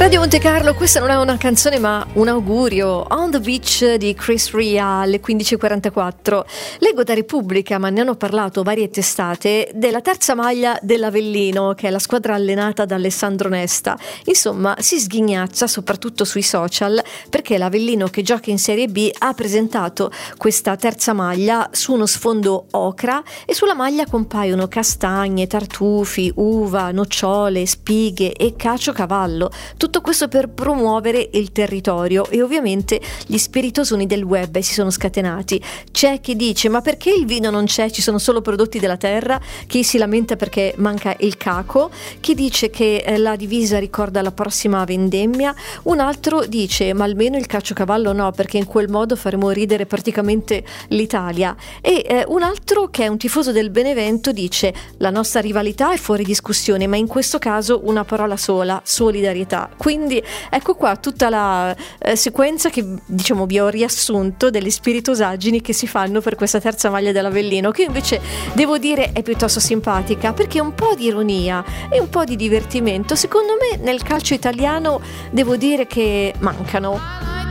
Radio Monte Carlo, questa non è una canzone ma un augurio. On the Beach di Chris Ria alle 15.44. Leggo da Repubblica, ma ne hanno parlato varie testate, della terza maglia dell'Avellino, che è la squadra allenata da Alessandro Nesta. Insomma, si sghignaccia soprattutto sui social perché l'Avellino, che gioca in Serie B, ha presentato questa terza maglia su uno sfondo ocra e sulla maglia compaiono castagne, tartufi, uva, nocciole, spighe e caciocavallo. Tutto questo per promuovere il territorio, e ovviamente gli spiritosoni del web si sono scatenati. C'è chi dice: ma perché il vino non c'è, ci sono solo prodotti della terra? Chi si lamenta perché manca il caco, chi dice che la divisa ricorda la prossima vendemmia, un altro dice: ma almeno il caciocavallo no, perché in quel modo faremo ridere praticamente l'Italia, e un altro, che è un tifoso del Benevento, dice: la nostra rivalità è fuori discussione, ma in questo caso una parola sola: solidarietà. Quindi ecco qua tutta la sequenza che, diciamo, vi ho riassunto delle spiritosaggini che si fanno per questa terza maglia dell'Avellino, che invece devo dire è piuttosto simpatica, perché un po' di ironia e un po' di divertimento secondo me nel calcio italiano devo dire che mancano.